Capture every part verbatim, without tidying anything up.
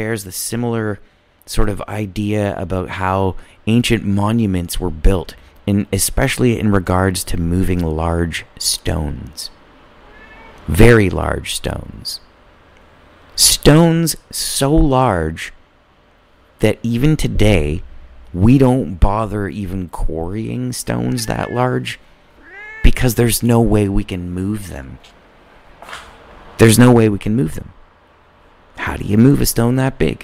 shares the similar sort of idea about how ancient monuments were built, in, especially in regards to moving large stones. Very large stones. Stones so large that even today, we don't bother even quarrying stones that large because there's no way we can move them. There's no way we can move them. How do you move a stone that big?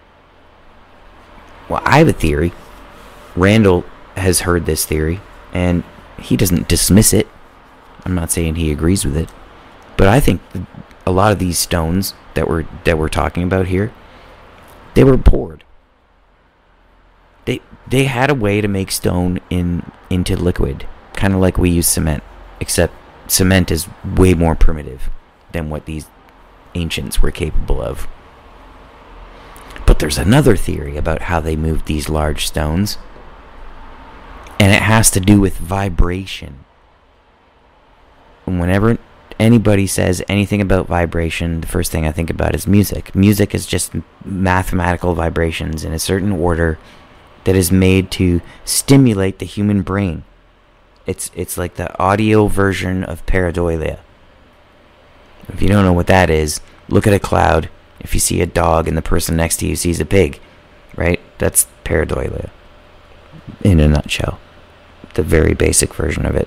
Well, I have a theory. Randall has heard this theory, and he doesn't dismiss it. I'm not saying he agrees with it, but I think a lot of these stones that we're that we're talking about here, they were poured. They they had a way to make stone in into liquid, kind of like we use cement, except cement is way more primitive than what these ancients were capable of. But there's another theory about how they moved these large stones, and it has to do with vibration. And whenever anybody says anything about vibration, the first thing I think about is music. Music is just mathematical vibrations in a certain order that is made to stimulate the human brain. It's it's like the audio version of pareidolia. If you don't know what that is, look at a cloud. If you see a dog and the person next to you sees a pig, right? That's pareidolia in a nutshell. The very basic version of it.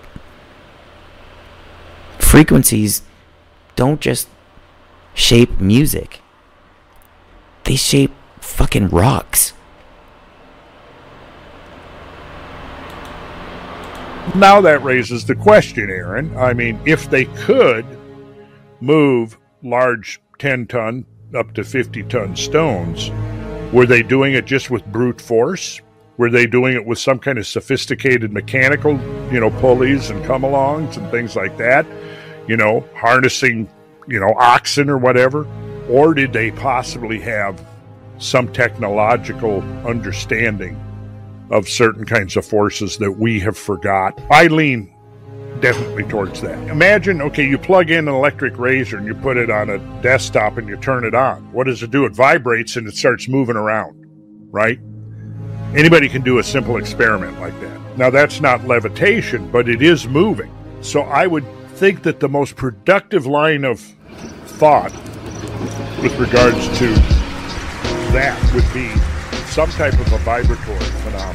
Frequencies don't just shape music. They shape fucking rocks. Now that raises the question, Aaron. I mean, if they could move large ten-ton up to fifty-ton stones, were they doing it just with brute force? Were they doing it with some kind of sophisticated mechanical, you know, pulleys and come-alongs and things like that? You know, harnessing, you know, oxen or whatever? Or did they possibly have some technological understanding of certain kinds of forces that we have forgot? I lean definitely towards that. Imagine, okay, you plug in an electric razor and you put it on a desktop and you turn it on. What does it do? It vibrates and it starts moving around, right? Anybody can do a simple experiment like that. Now, that's not levitation, but it is moving. So I would think that the most productive line of thought with regards to that would be some type of a vibratory phenomenon.